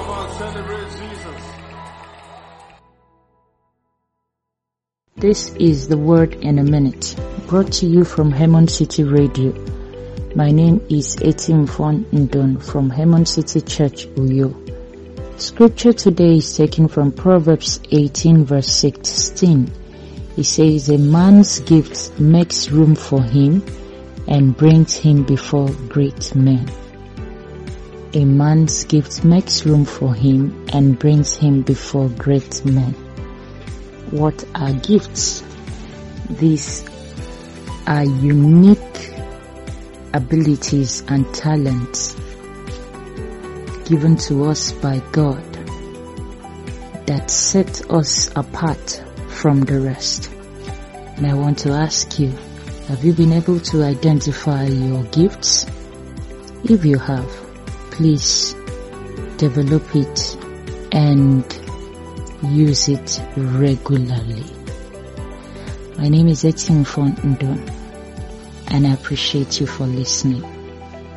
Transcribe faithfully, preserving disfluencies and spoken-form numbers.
Come on, celebrate Jesus. This is the Word in a Minute, brought to you from Hemon City Radio. My name is Etimfon Ndon from Hemon City Church, Uyo. Scripture today is taken from Proverbs eighteen verse sixteen. It says, a man's gift makes room for him and brings him before great men. A man's gift makes room for him and brings him before great men. What are gifts? These are unique abilities and talents given to us by God that set us apart from the rest. And I want to ask you, have you been able to identify your gifts? If you have, please develop it and use it regularly. My name is Etimfon Ndon, and I appreciate you for listening.